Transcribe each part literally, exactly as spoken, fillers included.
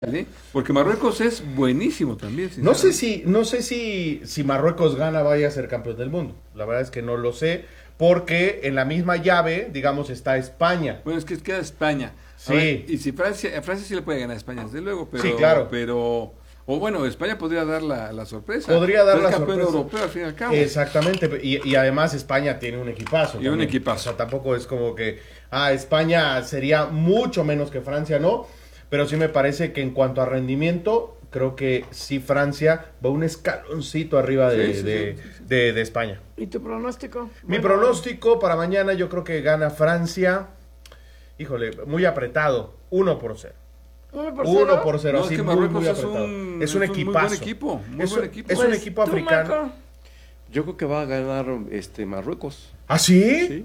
¿eh? Porque Marruecos es buenísimo también. No sé si, no sé si, si Marruecos gana vaya a ser campeón del mundo. La verdad es que no lo sé, porque en la misma llave, digamos, está España. Bueno, es que queda España. Sí. Ver, y si Francia, a Francia sí le puede ganar a España, desde luego, pero, sí, claro. pero, o bueno, España podría dar la, la sorpresa. Podría dar la campeón sorpresa. europeo al fin y al cabo. Exactamente, y, y además España tiene un equipazo. Y también. un equipazo. O sea, tampoco es como que, ah, España sería mucho menos que Francia, no. Pero sí me parece que en cuanto a rendimiento, creo que sí Francia va un escaloncito arriba de, sí, sí, de, sí, sí. De, de España. ¿Y tu pronóstico? Mi Bueno, pronóstico para mañana yo creo que gana Francia. Híjole, muy apretado, uno por cero. ¿Uno por cero? Uno por cero, no, así es que muy, Marruecos muy es apretado. un, es un es equipazo. Muy buen equipo, muy es, buen equipo. Es pues, un equipo ¿tú, africano. Marco? Yo creo que va a ganar este Marruecos. ¿Ah, sí? Sí.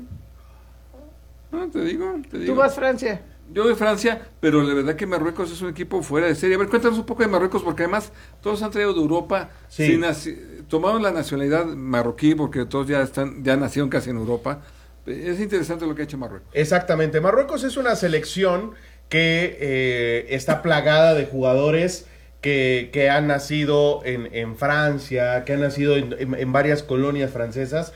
No, te digo, te digo. ¿Tú vas Francia? Yo voy a Francia, pero la verdad que Marruecos es un equipo fuera de serie. A ver, cuéntanos un poco de Marruecos, porque además todos han traído de Europa, sí. sin naci- tomaron la nacionalidad marroquí, porque todos ya están, ya nacieron casi en Europa. Es interesante lo que ha hecho Marruecos. Exactamente, Marruecos es una selección que eh, está plagada de jugadores que, que han nacido en, en Francia, que han nacido en, en, en varias colonias francesas,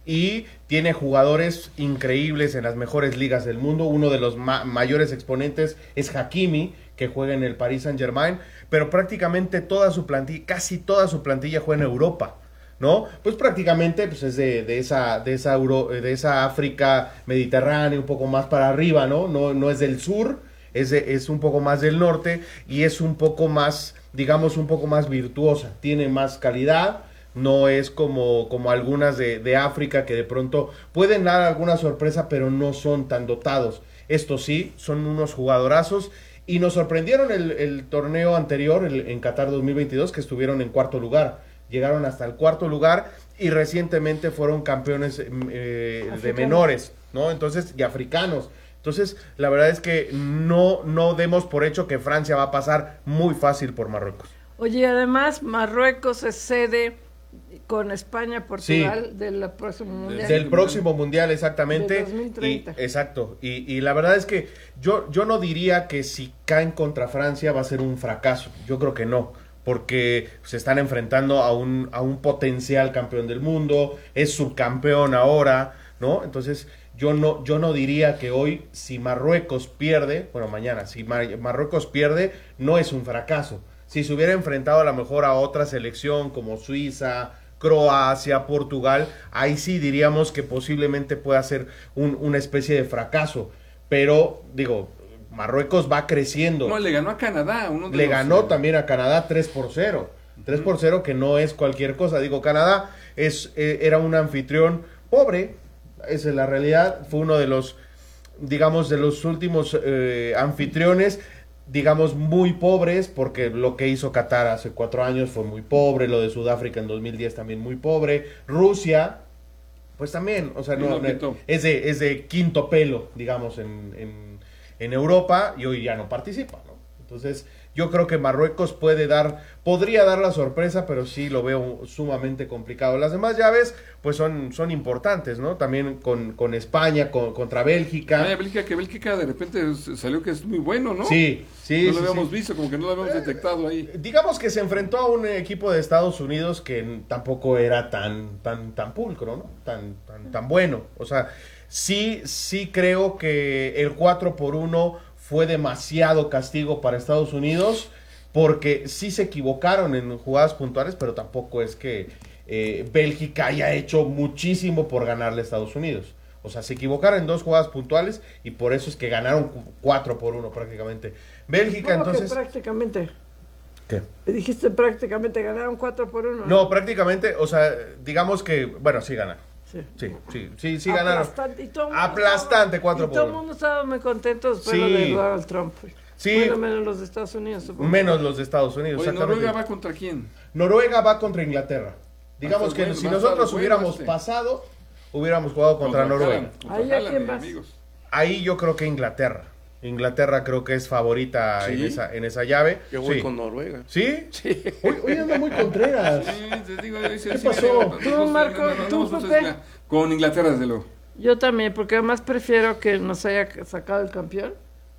y tiene jugadores increíbles en las mejores ligas del mundo. Uno de los ma- mayores exponentes es Hakimi, que juega en el Paris Saint-Germain, pero prácticamente toda su plantilla, casi toda su plantilla juega en Europa, ¿no? Pues prácticamente pues es de, de esa de esa Euro, de esa África mediterránea, un poco más para arriba, ¿no? No, no es del sur, es, de, es un poco más del norte y es un poco más, digamos, un poco más virtuosa, tiene más calidad. No es como, como algunas de, de África que de pronto pueden dar alguna sorpresa, pero no son tan dotados. Estos sí, son unos jugadorazos y nos sorprendieron el, el torneo anterior, el, en Qatar dos mil veintidós, que estuvieron en cuarto lugar. Llegaron hasta el cuarto lugar y recientemente fueron campeones eh, de menores, ¿no? Entonces, y africanos. Entonces, la verdad es que no, no demos por hecho que Francia va a pasar muy fácil por Marruecos. Oye, además, Marruecos es sede con España, Portugal, sí, del próximo mundial. Del próximo mundial, exactamente. De dos mil treinta. Y, exacto. Y, y la verdad es que yo, yo no diría que si caen contra Francia va a ser un fracaso. Yo creo que no. Porque se están enfrentando a un, a un potencial campeón del mundo, es subcampeón ahora, ¿no? Entonces, yo no, yo no diría que hoy, si Marruecos pierde, bueno, mañana, si Mar- Marruecos pierde, no es un fracaso. Si se hubiera enfrentado a lo mejor a otra selección como Suiza, Croacia, Portugal, ahí sí diríamos que posiblemente pueda ser un, una especie de fracaso. Pero, digo, Marruecos va creciendo. No, le ganó a Canadá. Uno de le los, ganó eh... también a Canadá tres por cero. tres por cero, que no es cualquier cosa. Digo, Canadá es, eh, era un anfitrión pobre, esa es la realidad. Fue uno de los, digamos, de los últimos eh, anfitriones, digamos, muy pobres, porque lo que hizo Qatar hace cuatro años fue muy pobre, lo de Sudáfrica en dos mil diez también muy pobre, Rusia, pues también, o sea, no, no, es, de, es de quinto pelo, digamos, en, en, en Europa, y hoy ya no participa, ¿no? Entonces, yo creo que Marruecos puede dar, podría dar la sorpresa, pero sí lo veo sumamente complicado. Las demás llaves, pues son, son importantes, ¿no? También con, con España, con, contra Bélgica. Ay, Bélgica, que Bélgica de repente salió que es muy bueno, ¿no? Sí, sí. No sí, lo habíamos sí. visto, como que no lo habíamos detectado ahí. Eh, digamos que se enfrentó a un equipo de Estados Unidos que tampoco era tan, tan, tan pulcro, ¿no? Tan, tan, tan bueno. O sea, sí, sí creo que el cuatro por uno fue demasiado castigo para Estados Unidos, porque sí se equivocaron en jugadas puntuales, pero tampoco es que eh, Bélgica haya hecho muchísimo por ganarle a Estados Unidos. O sea, se equivocaron en dos jugadas puntuales y por eso es que ganaron cuatro por uno prácticamente. Bélgica, ¿Cómo entonces... que prácticamente? ¿Qué? Dijiste prácticamente ganaron cuatro por uno. No, prácticamente, o sea, digamos que, bueno, sí ganaron. Sí, sí, sí, sí, sí ganaron. Aplastante, y todo Aplastante cuatro y por todo uno. el mundo estaba muy contento después Sí. de Donald Trump. Sí. Bueno, menos los de Estados Unidos, supongo. Menos los de Estados Unidos, Oye, exactamente. ¿Noruega va contra quién? Noruega va contra Inglaterra. Digamos Hasta que bueno, si va a nosotros estar hubiéramos bueno este. pasado, hubiéramos jugado contra, Contra Noruega. Haaland, contra Ahí, ¿a Haaland, quién mis vas? amigos. Ahí yo creo que Inglaterra. Inglaterra creo que es favorita ¿Sí? en esa en esa llave. Yo voy Sí. con Noruega. ¿Sí? Sí. Hoy, hoy anda muy contreras. Sí, te digo, dice, ¿Qué sí, pasó? sí, Tú, no, no, Marco, no, no, tú, no, no, Pepe. no, con Inglaterra, desde luego. Yo también, porque además prefiero que nos haya sacado el campeón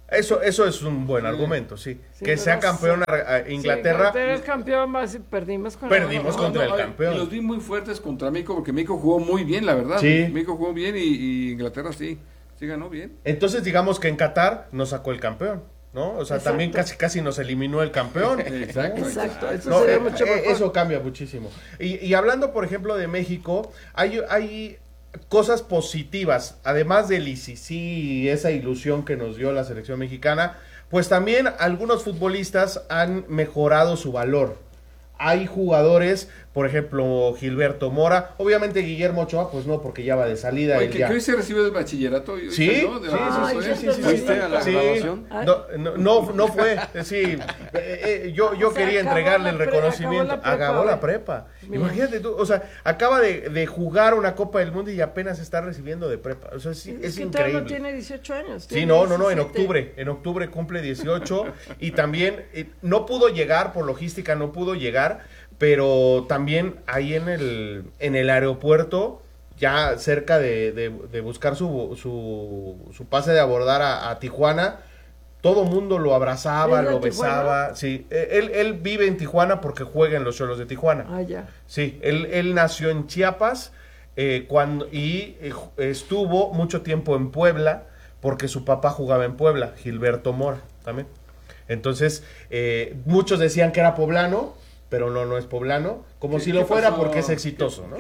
Eso, eso es un buen argumento, sí. Sí, que sea pero campeón a- a Sí, Inglaterra. Inglaterra es campeón, más y perdimos con Perdimos la- contra el ay, campeón. y los vi muy fuertes contra México, porque México jugó muy bien, la verdad. Sí. México jugó bien y, y Inglaterra sí, sí ganó bien. Entonces digamos que en Qatar nos sacó el campeón, ¿no? O sea, Exacto. también casi casi nos eliminó el campeón. Exacto. Exacto, eso No, sería eh, mucho eh, mejor. eso cambia muchísimo. Y, y hablando, por ejemplo, de México, hay, hay cosas positivas, además del I C C y esa ilusión que nos dio la selección mexicana, pues también algunos futbolistas han mejorado su valor. Hay jugadores, por ejemplo, Gilberto Mora, obviamente Guillermo Ochoa, pues no, porque ya va de salida. Oye, él que, ya- que hoy se recibe del bachillerato. hoy- Sí, ¿no? De sí, la- sí, ¿eh? sí, sí, sí, ¿Fuiste a la Sí. graduación? No, no, no, no fue, sí, eh, eh, yo, yo O sea, quería acabó entregarle la el pre- reconocimiento, acabó la prepa, acabó la güey. prepa, Mira. imagínate tú, o sea, acaba de, de jugar una Copa del Mundo y apenas está recibiendo de prepa, o sea, es, Es, es que todavía increíble. no tiene dieciocho años. Sí, tiene no, no, no, en diecisiete. octubre, en octubre cumple dieciocho y también eh, no pudo llegar por logística, no pudo llegar, pero también ahí en el, en el aeropuerto, ya cerca de, de- de buscar su, su, su pase de abordar a, a Tijuana, todo mundo lo abrazaba, ¿Es de lo Tijuana? besaba, sí, eh, él, él vive en Tijuana porque juega en los Cholos de Tijuana. Ah, ya. Sí, él, él nació en Chiapas eh, cuando, y eh, ju- estuvo mucho tiempo en Puebla porque su papá jugaba en Puebla, Gilberto Mora también. Entonces, eh, muchos decían que era poblano, pero no, no es poblano, como ¿Qué- si lo qué fuera pasó? porque es exitoso, ¿no?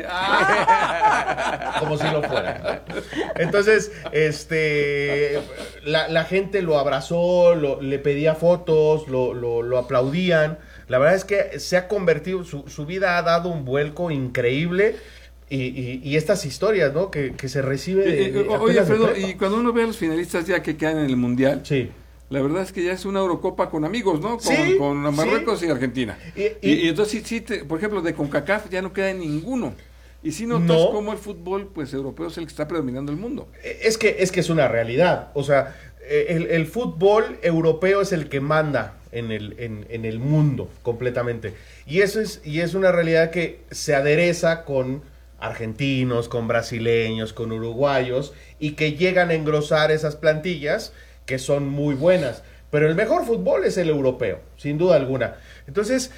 Ah, Como si lo fuera. Entonces, este, la, la gente lo abrazó, lo- le pedía fotos, lo, lo, lo aplaudían. La verdad es que se ha convertido, su, su vida ha dado un vuelco increíble. Y, y, y estas historias, ¿no? Que, que se recibe de, eh, de eh, oye, apenas de Alfredo, prepa. y cuando uno ve a los finalistas ya que quedan en el Mundial, Sí. la verdad es que ya es una Eurocopa con amigos, ¿no? Con, Sí, con Marruecos sí. y Argentina. Y- Y, y- y entonces, sí, sí, te- por ejemplo, de CONCACAF ya no queda ninguno. Y si notas No. cómo el fútbol pues europeo es el que está predominando el mundo. Es que, es que es una realidad. O sea, eh, el, el fútbol europeo es el que manda en el, en, en el mundo completamente. Y eso es, y es una realidad que se adereza con argentinos, con brasileños, con uruguayos, y que llegan a engrosar esas plantillas que son muy buenas. Pero el mejor fútbol es el europeo, sin duda alguna. Entonces,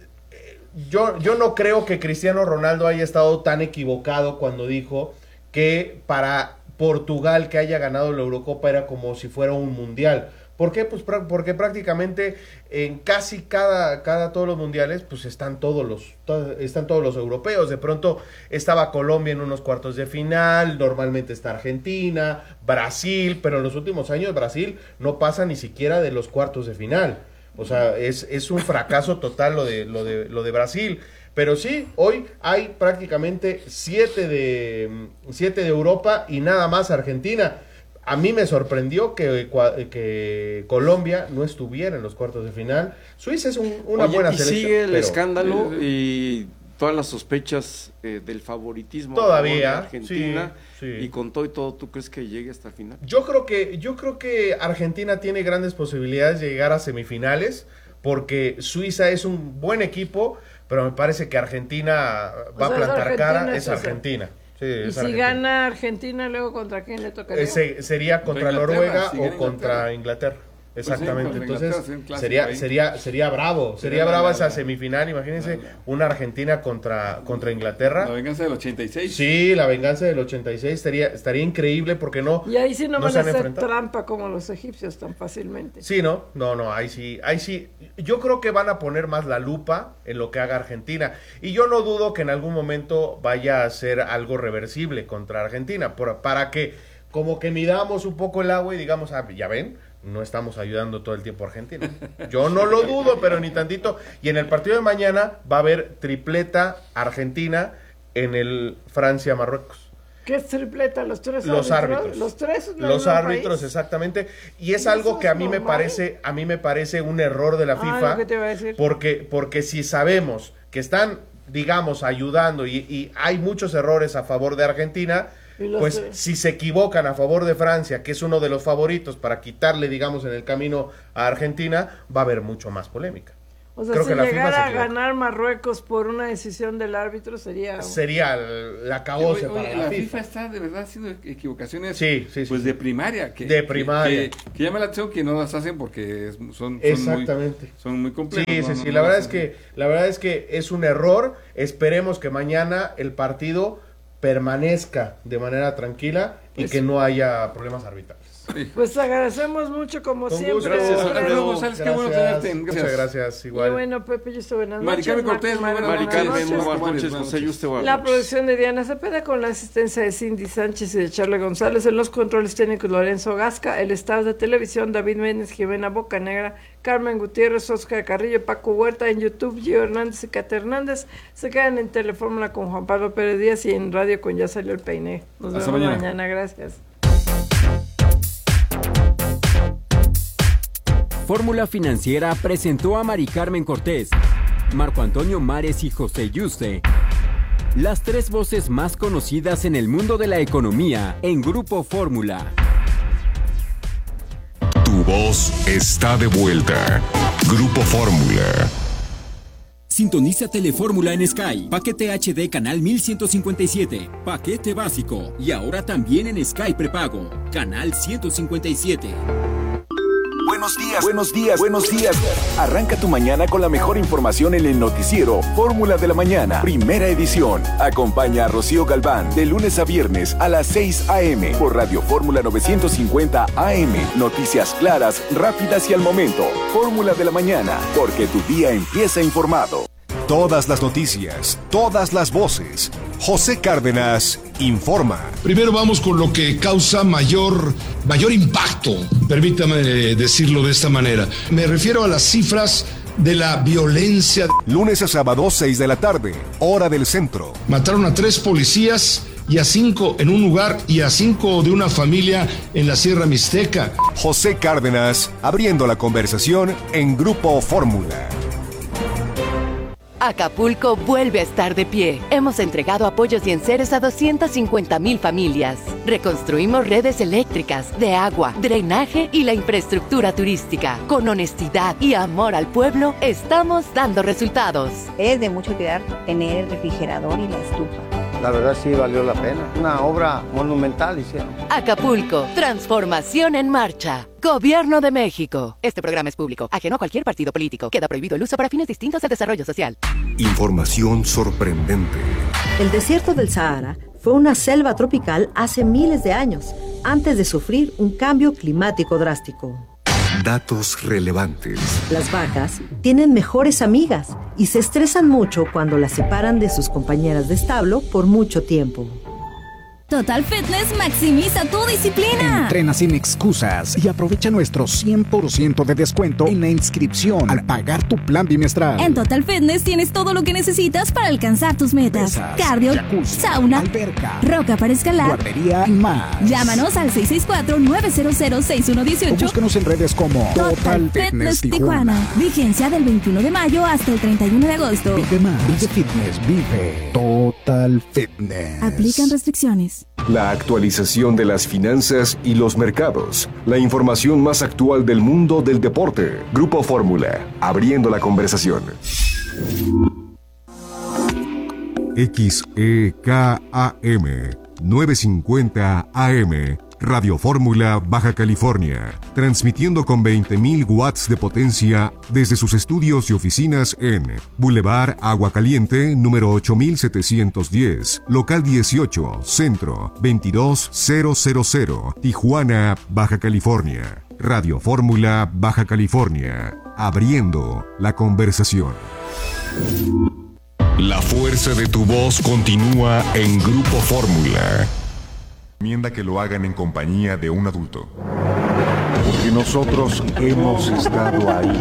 yo, yo no creo que Cristiano Ronaldo haya estado tan equivocado cuando dijo que para Portugal que haya ganado la Eurocopa era como si fuera un mundial. ¿Por qué? Pues pra- porque prácticamente en casi cada, cada todos los mundiales pues están todos los to- están todos los europeos. De pronto estaba Colombia en unos cuartos de final, normalmente está Argentina, Brasil, pero en los últimos años Brasil no pasa ni siquiera de los cuartos de final. O sea, es, es un fracaso total lo de, lo de, lo de Brasil. Pero sí, hoy hay prácticamente siete de, siete de Europa y nada más Argentina. A mí me sorprendió que, cua- que Colombia no estuviera en los cuartos de final. Suiza es un- una Oye, buena y selección. sigue el pero escándalo y todas las sospechas eh, del favoritismo a Todavía, favor de Argentina, sí, sí. y con todo y todo, ¿tú crees que llegue hasta el final? Yo creo que, yo creo que Argentina tiene grandes posibilidades de llegar a semifinales, porque Suiza es un buen equipo, pero me parece que Argentina va O sea, a es plantar Argentina, cara, es es eso. Argentina. Sí, Y es si Argentina. gana Argentina, luego ¿contra quién le tocaría? Ese sería contra Inglaterra, Noruega si o gana contra Inglaterra. Inglaterra. Pues sí, Exactamente. contra Entonces Inglaterra, sí, un clásico sería ahí. sería sería bravo, sería Sería la- brava la- esa la- semifinal, imagínense la- la- una Argentina contra contra Inglaterra. La venganza del ochenta y seis. Sí, la venganza del ochenta y seis estaría estaría increíble porque no Y ahí sí no, no van se a han hacer enfrentado. trampa como los egipcios tan fácilmente. Sí, ¿no? No, no, ahí sí, ahí sí. Yo creo que van a poner más la lupa en lo que haga Argentina. Y yo no dudo que en algún momento vaya a ser algo reversible contra Argentina, por- para que como que midamos un poco el agua y digamos, ah, ya ven, no estamos ayudando todo el tiempo a Argentina. Yo no lo dudo, pero ni tantito. Y en el partido de mañana va a haber tripleta Argentina en el Francia-Marruecos. ¿Qué es tripleta? ¿Los tres Los árbitros. ¿Los tres? del Los mismo árbitros, país? exactamente. Y es ¿Eso algo es que a mí me normal? parece, a mí me parece un error de la Ah, FIFA. lo que te iba a decir. Porque, porque si sabemos que están, digamos, ayudando y, y hay muchos errores a favor de Argentina, Y los pues tres. si se equivocan a favor de Francia, que es uno de los favoritos para quitarle, digamos, en el camino a Argentina, va a haber mucho más polémica. O sea, Creo si que la FIFA llegara se a equivocó. ganar Marruecos por una decisión del árbitro sería... Sería el- la caboce Oye, para oye, la, la FIFA. FIFA está de verdad haciendo equivocaciones Sí, sí, sí, pues sí. de primaria. Que, De que- primaria. Que, que llama la atención que no las hacen porque es- son, son, Exactamente. muy, son muy Sí, complejos. sí, no, sí. no, la no verdad las es hacen. que la verdad es que es un error. Esperemos que mañana el partido permanezca de manera tranquila y Pues que no haya problemas arbitrales. Pues agradecemos mucho como Con siempre. gusto. Gracias, Alfredo. Alfredo González, qué bueno tenerte. Muchas Gracias. gracias. Y Igual. bueno, Pepe, yo estoy buenas Mari noches. Carmen Cortés, muy Marco, buenas Mari noches. Carmen, muy noches. buenas Buenas noches, noches. José Yuste, buenas La noches. producción de Diana Cepeda con la asistencia de Cindy Sánchez y de Charlie González, en los controles técnicos Lorenzo Gasca, el staff de televisión David Méndez, Jimena Bocanegra, Carmen Gutiérrez, Oscar Carrillo, Paco Huerta, en YouTube Gio Hernández y Cata Hernández. Se quedan en Telefórmula con Juan Pablo Pérez Díaz y en radio con Ya Salió el Peine. Nos Hasta vemos mañana. mañana, gracias. Fórmula Financiera presentó a Mari Carmen Cortés, Marco Antonio Mares y José Yuste, las tres voces más conocidas en el mundo de la economía en Grupo Fórmula. Tu voz está de vuelta. Grupo Fórmula. Sintoniza Telefórmula en Sky. Paquete H D canal mil ciento cincuenta y siete. Paquete básico. Y ahora también en Sky prepago. Canal ciento cincuenta y siete. Buenos días, buenos días, buenos días. Arranca tu mañana con la mejor información en el noticiero Fórmula de la Mañana, primera edición. Acompaña a Rocío Galván de lunes a viernes a las seis a.m. por Radio Fórmula novecientos cincuenta A M. Noticias claras, rápidas y al momento. Fórmula de la Mañana, porque tu día empieza informado. Todas las noticias, todas las voces. José Cárdenas informa. Primero vamos con lo que causa mayor, mayor impacto, permítame decirlo de esta manera. Me refiero a las cifras de la violencia. Lunes a sábado, seis de la tarde, hora del centro. Mataron a tres policías y a cinco en un lugar y a cinco de una familia en la Sierra Mixteca. José Cárdenas abriendo la conversación en Grupo Fórmula. Acapulco vuelve a estar de pie. Hemos entregado apoyos y enseres a doscientas cincuenta mil familias. Reconstruimos redes eléctricas, de agua, drenaje y la infraestructura turística. Con honestidad y amor al pueblo, estamos dando resultados. Es de mucho cuidar tener el refrigerador y la estufa. La verdad sí valió la pena. Una obra monumental hicieron. Acapulco, transformación en marcha. Gobierno de México. Este programa es público, ajeno a cualquier partido político. Queda prohibido el uso para fines distintos al desarrollo social. Información sorprendente. El desierto del Sahara fue una selva tropical hace miles de años, antes de sufrir un cambio climático drástico. Datos relevantes. Las vacas tienen mejores amigas y se estresan mucho cuando las separan de sus compañeras de establo por mucho tiempo. Total Fitness maximiza tu disciplina. Entrena sin excusas y aprovecha nuestro cien por ciento de descuento en la inscripción al pagar tu plan bimestral. En Total Fitness tienes todo lo que necesitas para alcanzar tus metas. Pesas, cardio, jacuzzi, sauna, alberca, roca para escalar, guardería y más. Llámanos al seis seis cuatro, nueve cero cero, seis uno uno ocho. O búscanos en redes como Total, Total Fitness, Fitness Tijuana. Tijuana. Vigencia del veintiuno de mayo hasta el treinta y uno de agosto. Vive más. Vive Fitness. Vive Total Fitness. Aplican restricciones. La actualización de las finanzas y los mercados. La información más actual del mundo del deporte. Grupo Fórmula, abriendo la conversación. X E K A M novecientos cincuenta A M, Radio Fórmula, Baja California, transmitiendo con veinte mil watts de potencia desde sus estudios y oficinas en Boulevard Agua Caliente, número ocho mil setecientos diez, local dieciocho, Centro, veintidós mil, Tijuana, Baja California. Radio Fórmula, Baja California, abriendo la conversación. La fuerza de tu voz continúa en Grupo Fórmula. Recomienda que lo hagan en compañía de un adulto. Porque nosotros hemos estado ahí.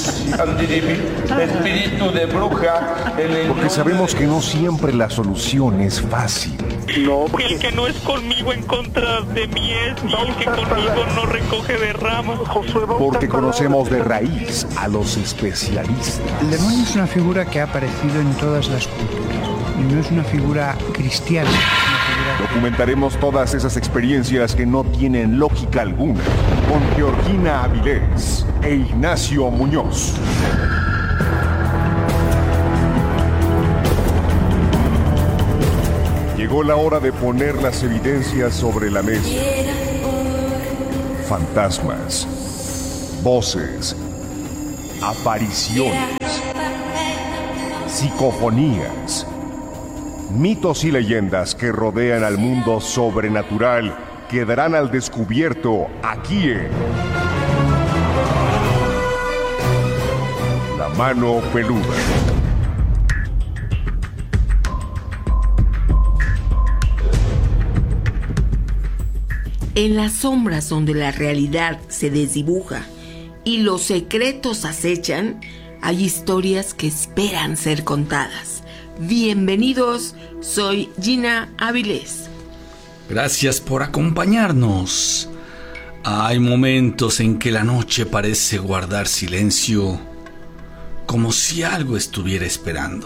Espíritu de bruja. Porque sabemos que no siempre la solución es fácil. No, el que no es conmigo en contra de mí es, y el que conmigo no recoge de ramas. Porque conocemos de raíz a los especialistas. El demonio es una figura que ha aparecido en todas las culturas y no es una figura cristiana. Documentaremos todas esas experiencias que no tienen lógica alguna con Georgina Avilés e Ignacio Muñoz. Llegó la hora de poner las evidencias sobre la mesa. Fantasmas, voces, apariciones, psicofonías, mitos y leyendas que rodean al mundo sobrenatural quedarán al descubierto aquí en La Mano Peluda. En las sombras donde la realidad se desdibuja y los secretos acechan, hay historias que esperan ser contadas. Bienvenidos, soy Gina Avilés. Gracias por acompañarnos. Hay momentos en que la noche parece guardar silencio, como si algo estuviera esperando.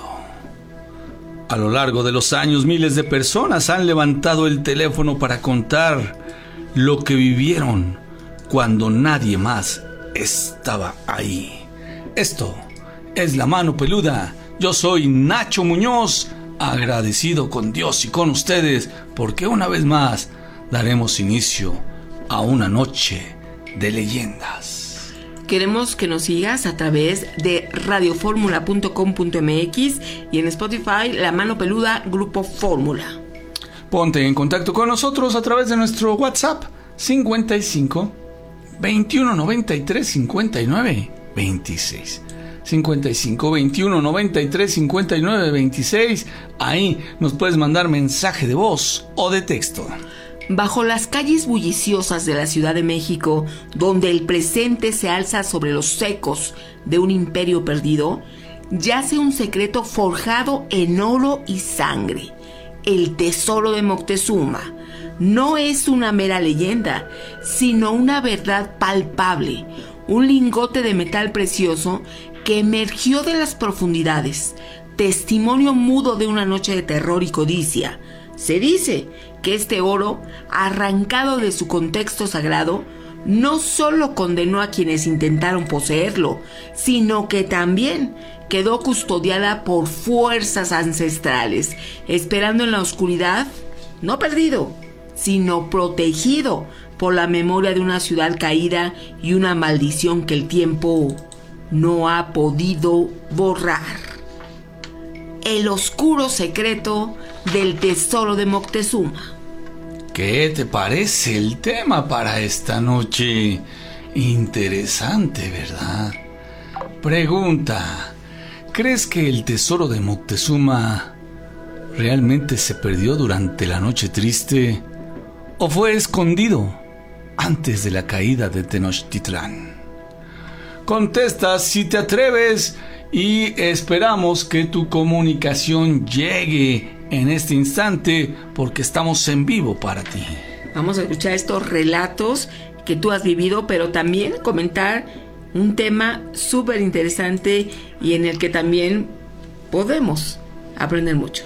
A lo largo de los años, miles de personas han levantado el teléfono para contar lo que vivieron cuando nadie más estaba ahí. Esto es La Mano Peluda. Yo soy Nacho Muñoz, agradecido con Dios y con ustedes, porque una vez más daremos inicio a una noche de leyendas. Queremos que nos sigas a través de radio fórmula punto com punto m x y en Spotify La Mano Peluda Grupo Fórmula. Ponte en contacto con nosotros a través de nuestro WhatsApp cincuenta y cinco, veintiuno noventa y tres, cincuenta y nueve, veintiséis. cincuenta y cinco, veintiuno noventa y tres, cincuenta y nueve, veintiséis. Ahí nos puedes mandar mensaje de voz o de texto. Bajo las calles bulliciosas de la Ciudad de México, donde el presente se alza sobre los ecos de un imperio perdido, yace un secreto forjado en oro y sangre. El tesoro de Moctezuma no es una mera leyenda, sino una verdad palpable, un lingote de metal precioso que emergió de las profundidades, testimonio mudo de una noche de terror y codicia. Se dice que este oro, arrancado de su contexto sagrado, no solo condenó a quienes intentaron poseerlo, sino que también quedó custodiada por fuerzas ancestrales, esperando en la oscuridad, no perdido, sino protegido por la memoria de una ciudad caída y una maldición que el tiempo no ha podido borrar. El oscuro secreto del tesoro de Moctezuma. ¿Qué te parece el tema para esta noche? Interesante, ¿verdad? Pregunta: ¿crees que el tesoro de Moctezuma realmente se perdió durante la noche triste o fue escondido antes de la caída de Tenochtitlán? Contesta si te atreves y esperamos que tu comunicación llegue en este instante porque estamos en vivo para ti. Vamos a escuchar estos relatos que tú has vivido, pero también comentar un tema súper interesante y en el que también podemos aprender mucho.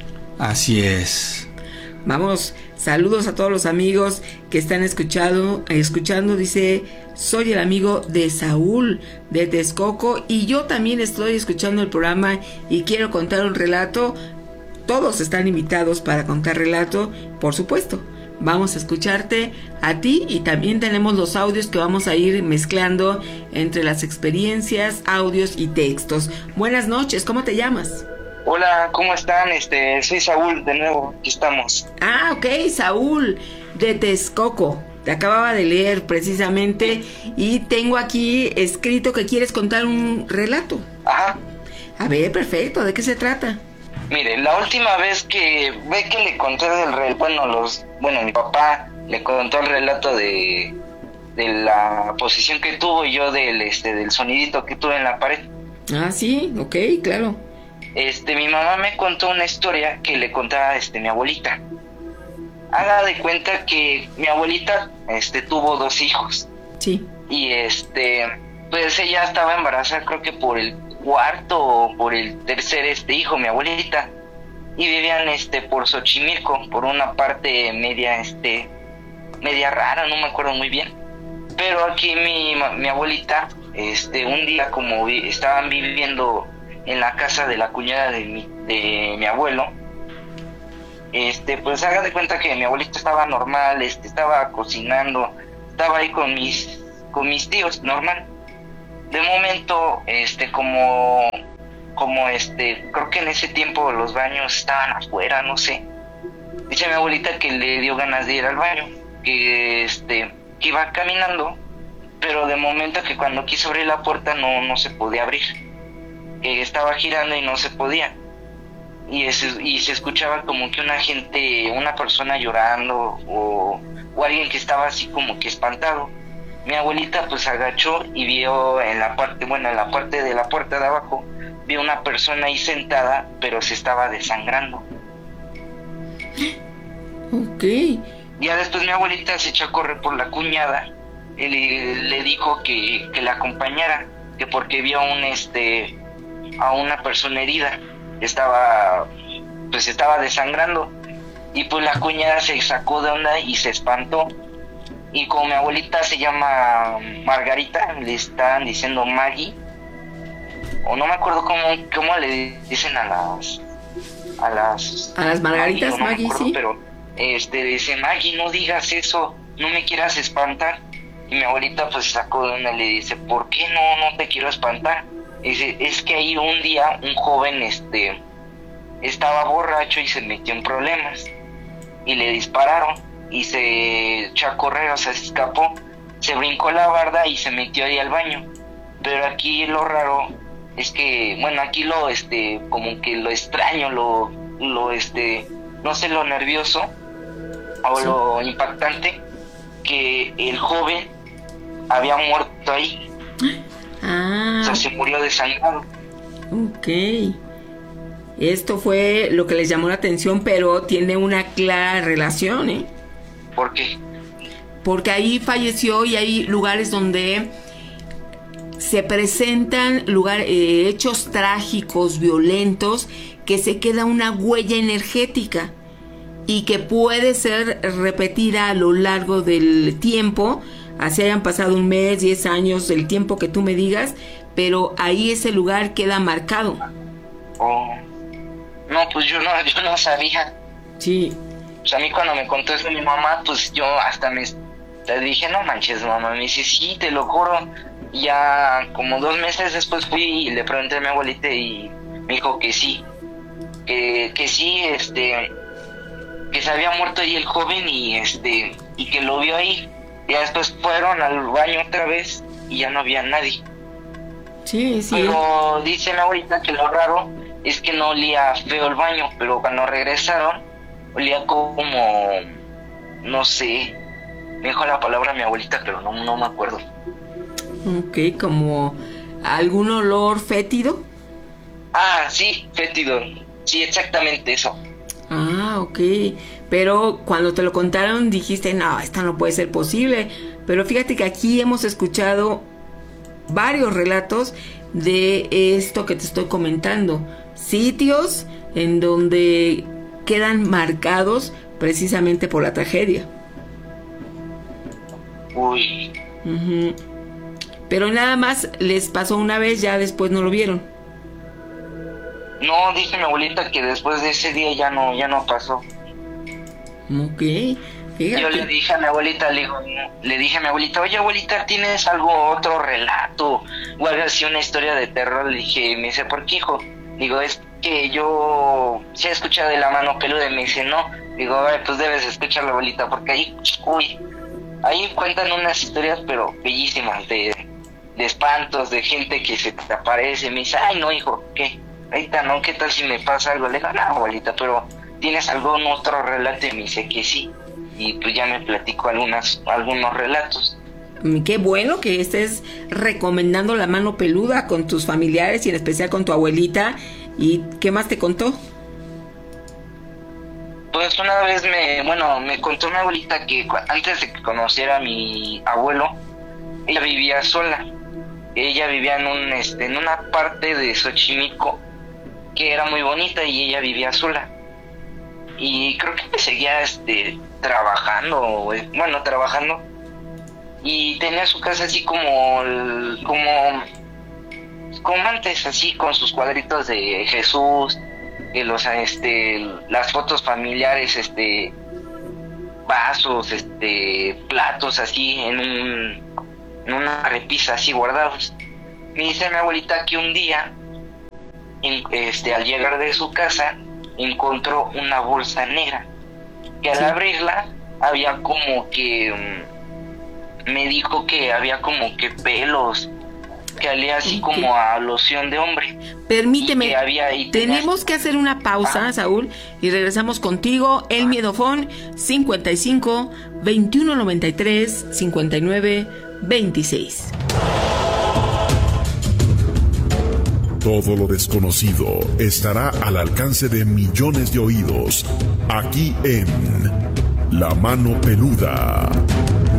Así es. Vamos, saludos a todos los amigos que están escuchando, escuchando, dice, soy el amigo de Saúl de Texcoco y yo también estoy escuchando el programa y quiero contar un relato. Todos están invitados para contar relato, por supuesto. Vamos a escucharte a ti y también tenemos los audios que vamos a ir mezclando entre las experiencias, audios y textos. Buenas noches, ¿cómo te llamas? Hola, ¿cómo están? Este, soy Saúl, de nuevo, aquí estamos. Ah, ok, Saúl, de Texcoco. Te acababa de leer precisamente y tengo aquí escrito que quieres contar un relato. Ajá. A ver, perfecto, ¿de qué se trata? Mire, la última vez que ve que le conté del relato, bueno, los, bueno, mi papá le contó el relato de, de la posición que tuvo y yo del, este, del sonidito que tuve en la pared. Ah, sí, ok, claro. Este, mi mamá me contó una historia que le contaba, este, mi abuelita. Haga de cuenta que mi abuelita, este, tuvo dos hijos. Sí. Y este, pues ella estaba embarazada, creo que por el cuarto o por el tercer este hijo, mi abuelita, y vivían este por Xochimilco, por una parte media este media rara, no me acuerdo muy bien, pero aquí mi, mi abuelita este un día, como vi, estaban viviendo en la casa de la cuñada de mi, de mi abuelo, este, pues haga de cuenta que mi abuelita estaba normal, este, estaba cocinando, estaba ahí con mis, con mis tíos, normal. De momento, este, como, como este, creo que en ese tiempo los baños estaban afuera, no sé. Dice mi abuelita que le dio ganas de ir al baño, que este, que iba caminando, pero de momento que cuando quiso abrir la puerta no, no se podía abrir, que estaba girando y no se podía. Y, es, y se escuchaba como que una gente, una persona llorando o, o alguien que estaba así como que espantado. Mi abuelita pues agachó y vio en la parte, bueno, en la parte de la puerta de abajo, vio una persona ahí sentada, pero se estaba desangrando. Ok. Ya después mi abuelita se echó a correr por la cuñada y le, le dijo que, que la acompañara, que porque vio un este a una persona herida, estaba pues estaba desangrando, y pues la cuñada se sacó de onda y se espantó. Y como mi abuelita se llama Margarita, le están diciendo Maggie, o no me acuerdo cómo, cómo le dicen a las a las a las Margaritas, Maggie, no Maggie, acuerdo, sí. Pero este dice, Maggie, no digas eso, no me quieras espantar. Y mi abuelita pues se sacó de onda y le dice, ¿por qué no, no te quiero espantar? Y dice, es que ahí un día un joven este estaba borracho y se metió en problemas y le dispararon y se echó a correr, o sea, se escapó, se brincó la barda y se metió ahí al baño. Pero aquí lo raro es que, bueno, aquí lo, este, como que lo extraño, lo, lo, este, no sé, lo nervioso o sí, lo impactante, que el joven había muerto ahí. Ah. O sea, se murió desangrado. Ok. Esto fue lo que les llamó la atención, pero tiene una clara relación, ¿eh? ¿Por qué? Porque ahí falleció y hay lugares donde se presentan lugar, eh, hechos trágicos, violentos, que se queda una huella energética y que puede ser repetida a lo largo del tiempo, así hayan pasado un mes, diez años, el tiempo que tú me digas, pero ahí ese lugar queda marcado. Oh. No, pues yo no, yo no sabía. Sí. Pues a mí cuando me contó eso mi mamá, pues yo hasta me te dije, no manches, mamá. Me dice, sí, te lo juro. Y ya como dos meses después fui y le pregunté a mi abuelita y me dijo que sí. Que, que sí, este, que se había muerto ahí el joven y este, y que lo vio ahí. Y después fueron al baño otra vez y ya no había nadie. Sí, sí. Pero dice mi abuelita que lo raro es que no olía feo el baño, pero cuando regresaron olía como, no sé, me dijo la palabra mi abuelita, pero no, no me acuerdo. Ok, como algún olor fétido. Ah, sí, fétido, sí, exactamente eso. Ah, ok, pero cuando te lo contaron dijiste, no, esto no puede ser posible, pero fíjate que aquí hemos escuchado varios relatos de esto que te estoy comentando, sitios en donde quedan marcados precisamente por la tragedia. Uy. Uh-huh. Pero nada más les pasó una vez, ya después no lo vieron. No, dice mi abuelita que después de ese día ya no, ya no pasó. Ok, fíjate. Yo le dije a mi abuelita, le, digo, le dije a mi abuelita, oye abuelita, ¿tienes algo, otro relato? O algo así, una historia de terror. Le dije, me dice, ¿por qué, hijo? Digo, es que yo se he escuchado de la mano peluda. Y me dice, no. Digo, ay, pues debes escucharla, abuelita, porque ahí, uy, ahí cuentan unas historias, pero bellísimas, de, de espantos, de gente que se te aparece. Me dice, ay, no, hijo, ¿qué? Ahorita no, ¿qué tal si me pasa algo? Le digo, no, abuelita, pero ¿tienes algún otro relato? Y me dice que sí. Y pues ya me platicó algunas, algunos relatos. Qué bueno que estés recomendando la mano peluda con tus familiares y en especial con tu abuelita. ¿Y qué más te contó? Pues una vez me, bueno, me contó mi abuelita que antes de que conociera a mi abuelo, ella vivía sola. Ella vivía en un, este, en una parte de Xochimilco que era muy bonita y ella vivía sola. Y creo que seguía, este, trabajando, bueno, trabajando. Y tenía su casa así como, como, como antes, así con sus cuadritos de Jesús, que los, este, las fotos familiares, este, vasos, este, platos así en un, en una repisa así guardados. Me dice mi abuelita que un día, este, al llegar de su casa, encontró una bolsa negra, que al sí. abrirla había como que, me dijo que había como que pelos, que olía así okay. como a loción de hombre. Permíteme, que había, y tenía... tenemos que hacer una pausa, ah. Saúl, y regresamos contigo. El Miedofón cincuenta y cinco, veintiuno noventa y tres, cincuenta y nueve, veintiséis. Todo lo desconocido estará al alcance de millones de oídos, aquí en La Mano Peluda.